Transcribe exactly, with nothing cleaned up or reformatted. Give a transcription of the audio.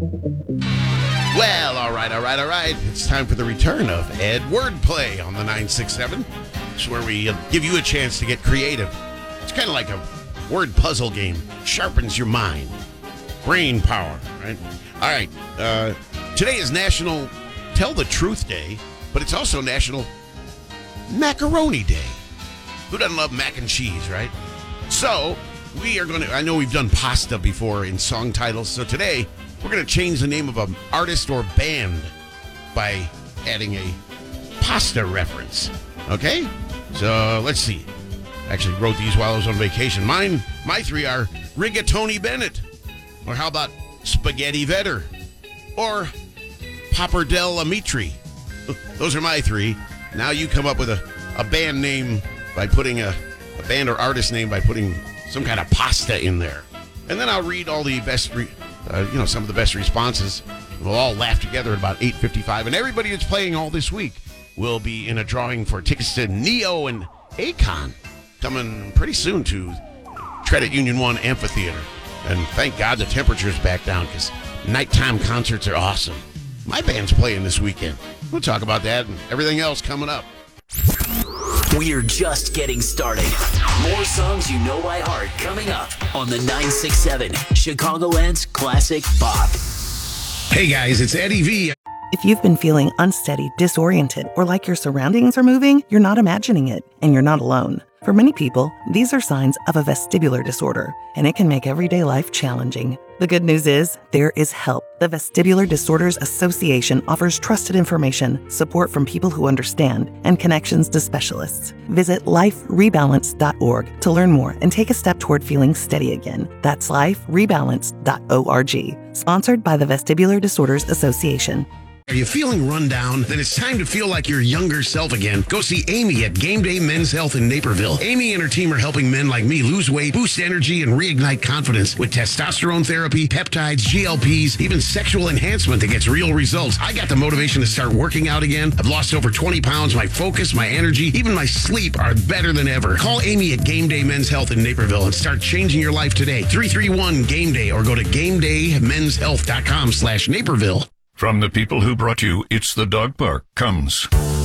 Well, all right, all right, all right. It's time for the return of Ed Wordplay on the nine six seven. It's where we uh, give you a chance to get creative. It's kind of like a word puzzle game. Sharpens your mind. Brain power, right? All right. Uh, today is National Tell the Truth Day, but it's also National Macaroni Day. Who doesn't love mac and cheese, right? So we are going to, I know we've done pasta before in song titles, so today we're going to change the name of an artist or band by adding a pasta reference. Okay? So let's see. Actually wrote these while I was on vacation. Mine, my three are Rigatoni Bennett. Or how about Spaghetti Vetter? Or Pappardelle Amitri? Those are my three. Now you come up with a, a band name by putting a, a band or artist name by putting some kind of pasta in there. And then I'll read all the best... Re- Uh, you know, some of the best responses. We'll all laugh together at about eight fifty-five. And everybody that's playing all this week will be in a drawing for tickets to Neo and Akon coming pretty soon to Credit Union One Amphitheater. And thank God the temperature's back down because nighttime concerts are awesome. My band's playing this weekend. We'll talk about that and everything else coming up. We're just getting started. More songs you know by heart coming up on the nine six seven Chicagoland's Classic Pop. Hey guys, it's Eddie V. If you've been feeling unsteady, disoriented, or like your surroundings are moving, you're not imagining it, and you're not alone. For many people, these are signs of a vestibular disorder, and it can make everyday life challenging. The good news is, there is help. The Vestibular Disorders Association offers trusted information, support from people who understand, and connections to specialists. Visit life rebalance dot org to learn more and take a step toward feeling steady again. That's life rebalance dot org. Sponsored by the Vestibular Disorders Association. Are you feeling run down? Then it's time to feel like your younger self again. Go see Amy at Game Day Men's Health in Naperville. Amy and her team are helping men like me lose weight, boost energy, and reignite confidence with testosterone therapy, peptides, G L Ps, even sexual enhancement that gets real results. I got the motivation to start working out again. I've lost over twenty pounds. My focus, my energy, even my sleep are better than ever. Call Amy at Game Day Men's Health in Naperville and start changing your life today. three three one game day or go to game day men's health dot com slash Naperville. From the people who brought you It's the Dog Park comes